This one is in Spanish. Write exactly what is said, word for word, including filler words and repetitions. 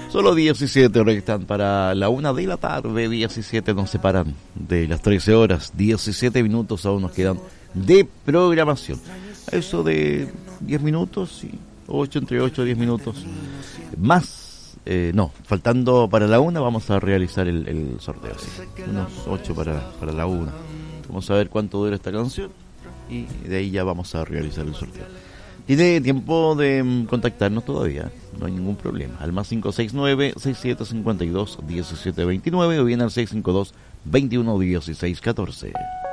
Solo diecisiete horas que están para la una de la tarde, diecisiete nos separan de las trece horas, diecisiete minutos aún nos quedan de programación. A eso de diez minutos, y ocho, entre ocho y diez minutos más, eh, no, faltando para la una vamos a realizar el, el sorteo, sí, unos ocho para, para la una. Vamos a ver cuánto dura esta canción y de ahí ya vamos a realizar el sorteo. Tiene tiempo de contactarnos todavía, no hay ningún problema. Al más cinco seis nueve, seis siete cinco dos, uno siete dos nueve o bien al seis cinco dos, veintiuno dieciséis catorce.